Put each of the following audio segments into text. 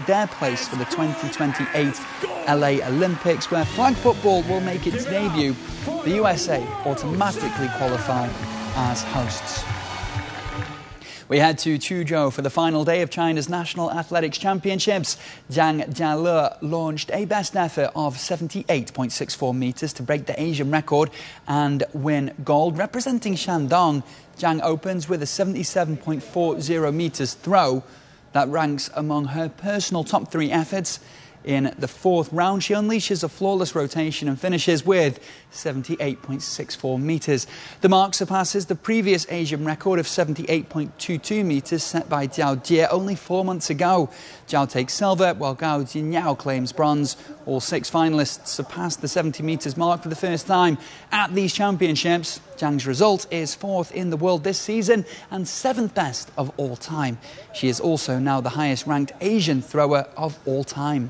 their place for the 2028 LA Olympics, where flag football will make its debut. The USA automatically qualify as hosts. We head to Chuzhou for the final day of China's National Athletics Championships. Zhang Jiale launched a best effort of 78.64 metres to break the Asian record and win gold. Representing Shandong, Zhang opens with a 77.40 metres throw that ranks among her personal top 3 efforts. In the fourth round, she unleashes a flawless rotation and finishes with 78.64 metres. The mark surpasses the previous Asian record of 78.22 metres set by Jiao Jie only 4 months ago. Jiao takes silver, while Gao Jinyao claims bronze. All 6 finalists surpassed the 70 metres mark for the first time at these championships. Zhang's result is 4th in the world this season and 7th best of all time. She is also now the highest ranked Asian thrower of all time.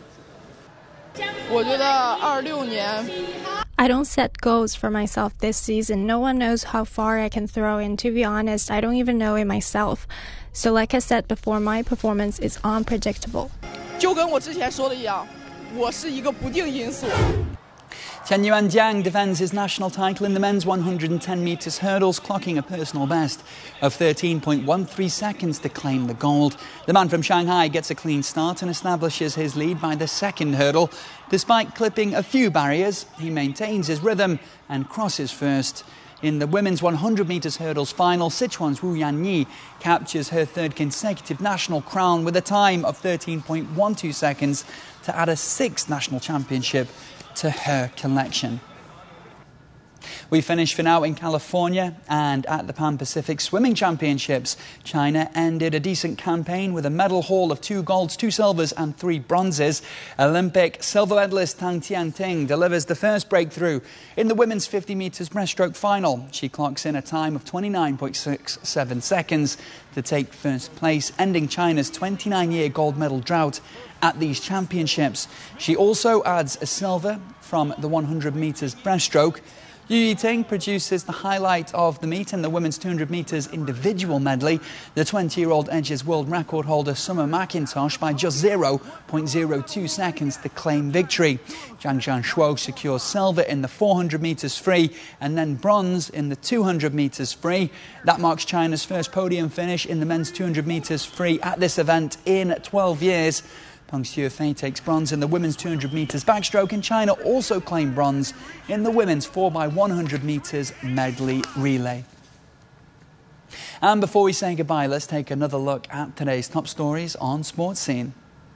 I don't set goals for myself this season. No one knows how far I can throw, and to be honest, I don't even know it myself. So like I said before, my performance is unpredictable. 就跟我之前说的一样，我是一个不定因素。 Chen Yuanjiang defends his national title in the men's 110 metres hurdles, clocking a personal best of 13.13 seconds to claim the gold. The man from Shanghai gets a clean start and establishes his lead by the second hurdle. Despite clipping a few barriers, he maintains his rhythm and crosses first. In the women's 100 metres hurdles final, Sichuan's Wu Yanyi captures her 3rd consecutive national crown with a time of 13.12 seconds to add a 6th national championship to her collection. We finish for now in California, and at the Pan Pacific Swimming Championships, China ended a decent campaign with a medal haul of 2 golds, 2 silvers and 3 bronzes. Olympic silver medalist Tang Tianting delivers the first breakthrough in the women's 50 metres breaststroke final. She clocks in a time of 29.67 seconds to take first place, ending China's 29-year gold medal drought at these championships. She also adds a silver from the 100 metres breaststroke. Yu Yiting produces the highlight of the meet in the women's 200 metres individual medley. The 20-year-old edges world record holder Summer McIntosh by just 0.02 seconds to claim victory. Zhang Jianshuo secures silver in the 400 metres free and then bronze in the 200 metres free. That marks China's first podium finish in the men's 200 metres free at this event in 12 years. Peng Shuifei takes bronze in the women's 200 metres backstroke, and China also claimed bronze in the women's 4x100 metres medley relay. And before we say goodbye, let's take another look at today's top stories on Sports Scene.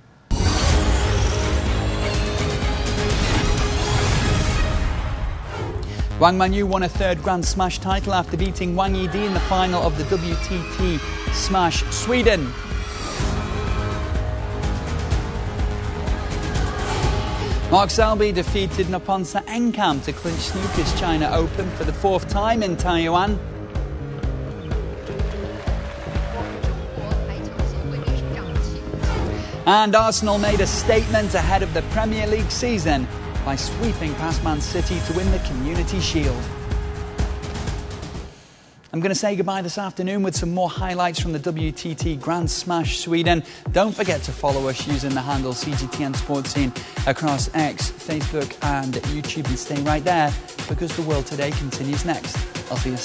Wang Manyu won a 3rd Grand Smash title after beating Wang Yidi in the final of the WTT Smash Sweden. Mark Selby defeated Naponsa Enkam to clinch snooker's China Open for the 4th time in Taiwan. And Arsenal made a statement ahead of the Premier League season by sweeping past Man City to win the Community Shield. I'm going to say goodbye this afternoon with some more highlights from the WTT Grand Smash Sweden. Don't forget to follow us using the handle CGTN Sports Scene across X, Facebook and YouTube, and stay right there because The World Today continues next. I'll see you soon.